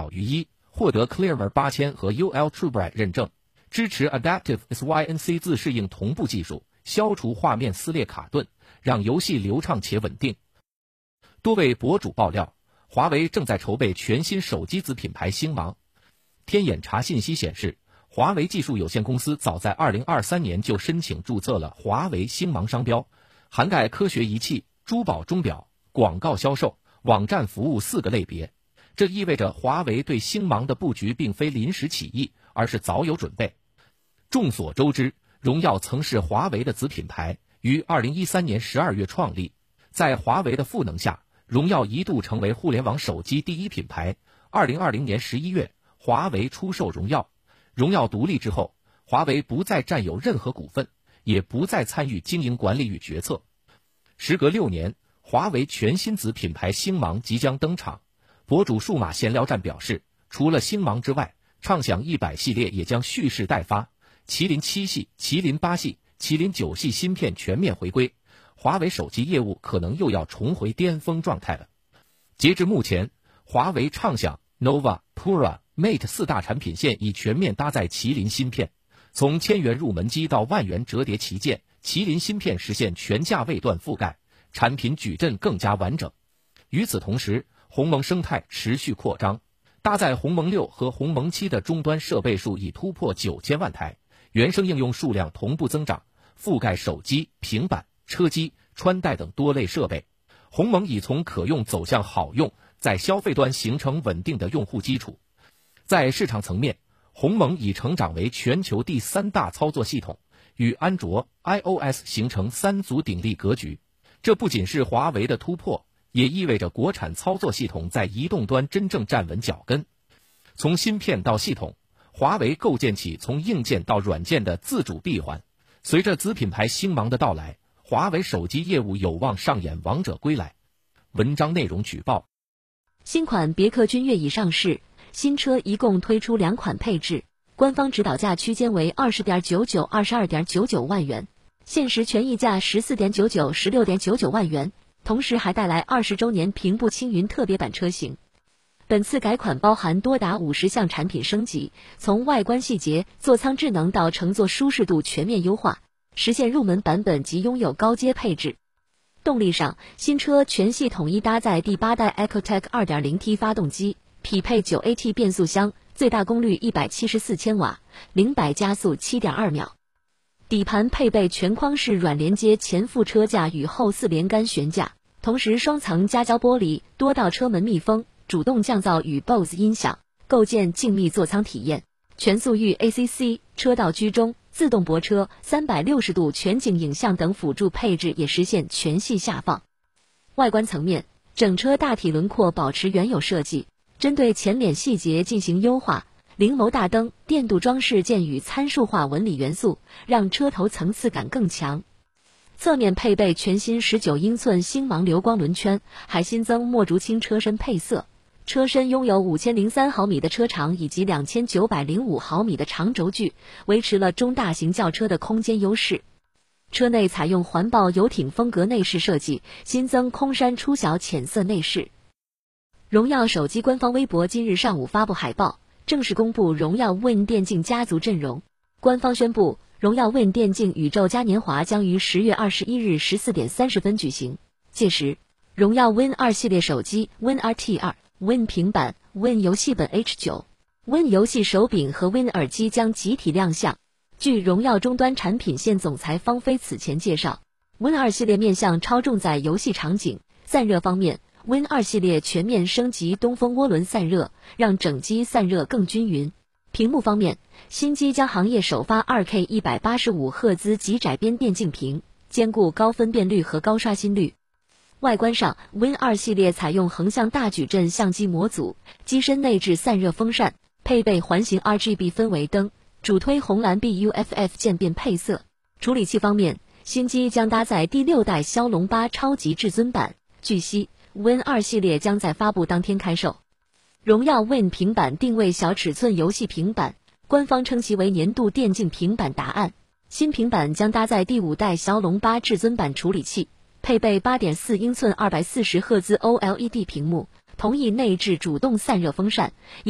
小于1，获得 Clearware 8000和 UL-TrueBright 认证，支持 Adaptive SYNC 自适应同步技术，消除画面撕裂卡顿，让游戏流畅且稳定。多位博主爆料，华为正在筹备全新手机子品牌星芒。天眼查信息显示，华为技术有限公司早在2023年就申请注册了华为星芒商标，涵盖科学仪器、珠宝钟表、广告销售、网站服务4个类别。这意味着华为对星芒的布局并非临时起意，而是早有准备。众所周知，荣耀曾是华为的子品牌，于2013年12月创立。在华为的赋能下，荣耀一度成为互联网手机第一品牌。2020年11月，华为出售荣耀。荣耀独立之后，华为不再占有任何股份，也不再参与经营管理与决策。时隔6年，华为全新子品牌星芒即将登场。博主数码闲聊站表示，除了星芒之外，畅享100系列也将蓄势待发，麒麟7系、麒麟8系、麒麟9系芯片全面回归，华为手机业务可能又要重回巅峰状态了。截至目前，华为畅享 Nova、Pura、Mate 4大产品线已全面搭载麒麟芯片，从1000元入门机到万元折叠旗舰，麒麟芯片实现全价位段覆盖，产品矩阵更加完整。与此同时，鸿蒙生态持续扩张，搭载鸿蒙6和鸿蒙7的终端设备数已突破9000万台，原生应用数量同步增长，覆盖手机、平板、车机、穿戴等多类设备。鸿蒙已从可用走向好用，在消费端形成稳定的用户基础。在市场层面，鸿蒙已成长为全球第3大操作系统，与安卓、iOS 形成3足鼎立格局。这不仅是华为的突破，也意味着国产操作系统在移动端真正站稳脚跟。从芯片到系统，华为构建起从硬件到软件的自主闭环。随着子品牌星芒的到来，华为手机业务有望上演王者归来。文章内容举报： 新款别克君越已上市，新车一共推出2款配置，官方指导价区间为 20.99、22.99 万元，限时权益价 14.99、16.99 万元，同时还带来20周年平步青云特别版车型。本次改款包含多达50项产品升级，从外观细节、座舱智能到乘坐舒适度全面优化，实现入门版本及拥有高阶配置。动力上，新车全系统一搭载第8代 EcoTec 2.0T 发动机，匹配 9AT 变速箱，最大功率174千瓦，0-100加速 7.2 秒。底盘配备全框式软连接前副车架与后4连杆悬架，同时双层夹胶玻璃、多道车门密封、主动降噪与 BOSE 音响，构建静谧座舱体验。全速域 ACC、车道居中、自动泊车、360度全景影像等辅助配置也实现全系下放。外观层面，整车大体轮廓保持原有设计，针对前脸细节进行优化，灵眸大灯、电镀装饰渐与参数化纹理元素，让车头层次感更强。侧面配备全新19英寸星芒流光轮圈，还新增墨竹青车身配色。车身拥有5003毫米的车长以及2905毫米的长轴距，维持了中大型轿车的空间优势。车内采用环抱游艇风格内饰设计，新增空山出小浅色内饰。荣耀手机官方微博今日上午发布海报，正式公布荣耀 Win 电竞家族阵容。官方宣布，荣耀 Win 电竞宇宙嘉年华将于10月21日14点30分举行，届时，荣耀 Win 2系列手机 Win RT2、Win 平板、Win 游戏本 H9、Win 游戏手柄和 Win 耳机将集体亮相。据荣耀终端产品线总裁方飞此前介绍， Win 2系列面向超重载游戏场景。散热方面， Win 2系列全面升级东风涡轮散热，让整机散热更均匀。屏幕方面，新机将行业首发 2K 185赫兹极窄边电竞屏，兼顾高分辨率和高刷新率。外观上， Win 2系列采用横向大矩阵相机模组，机身内置散热风扇，配备环形 RGB 氛围灯，主推红蓝 BUFF 渐变配色。处理器方面，新机将搭载第6代骁龙8超级至尊版。据悉， Win 2系列将在发布当天开售。荣耀 Win 平板定位小尺寸游戏平板，官方称其为年度电竞平板答案。新平板将搭载第5代骁龙8至尊版处理器，配备 8.4英寸240赫兹 OLED 屏幕，同意内置主动散热风扇。